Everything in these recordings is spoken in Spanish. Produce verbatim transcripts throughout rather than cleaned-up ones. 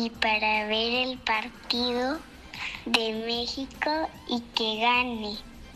y para ver el partido de México y que gane.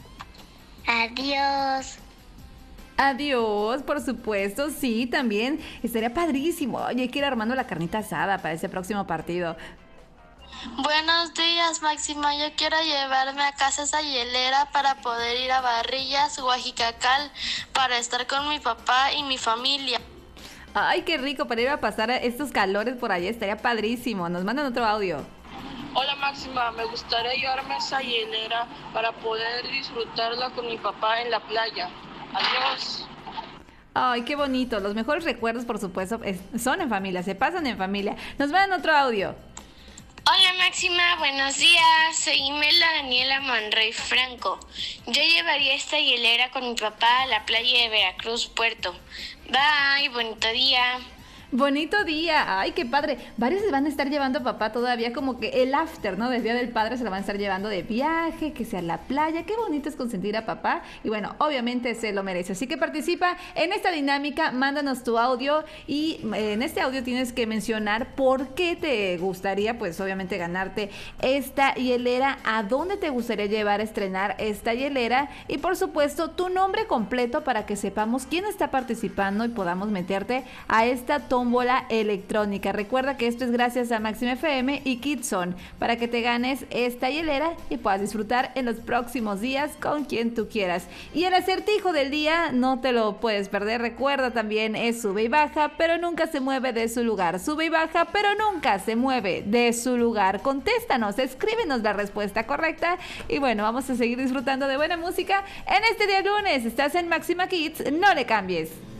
Adiós. Adiós, por supuesto, sí, también estaría padrísimo. Oye, hay que ir armando la carnita asada para ese próximo partido. Buenos días, Máxima. Yo quiero llevarme a casa esa hielera para poder ir a Barrillas, Guajicacal, para estar con mi papá y mi familia. Ay, qué rico para ir a pasar estos calores por allá, estaría padrísimo. Nos mandan otro audio. Hola Máxima, me gustaría llevarme esa hielera para poder disfrutarla con mi papá en la playa. Adiós. Ay, qué bonito. Los mejores recuerdos, por supuesto, es- son en familia, se pasan en familia. Nos mandan otro audio. Hola Máxima, buenos días. Soy Imelda Daniela Monroy Franco. Yo llevaría esta hielera con mi papá a la playa de Veracruz, Puerto. Bye, bonito día. Bonito día, ay, qué padre. Varios se van a estar llevando a papá todavía como que el after, ¿no? Del Día del Padre se lo van a estar llevando de viaje, que sea a la playa. Qué bonito es consentir a papá. Y bueno, obviamente se lo merece. Así que participa en esta dinámica, mándanos tu audio y eh, en este audio tienes que mencionar por qué te gustaría, pues obviamente ganarte esta hielera, a dónde te gustaría llevar a estrenar esta hielera y por supuesto tu nombre completo para que sepamos quién está participando y podamos meterte a esta tómbola electrónica. Recuerda que esto es gracias a Máxima F M y Kidson para que te ganes esta hielera y puedas disfrutar en los próximos días con quien tú quieras. Y el acertijo del día no te lo puedes perder. Recuerda también es sube y baja, pero nunca se mueve de su lugar. Sube y baja, pero nunca se mueve de su lugar. Contéstanos, escríbenos la respuesta correcta y bueno, vamos a seguir disfrutando de buena música en este día lunes. Estás en Máxima Kids, no le cambies.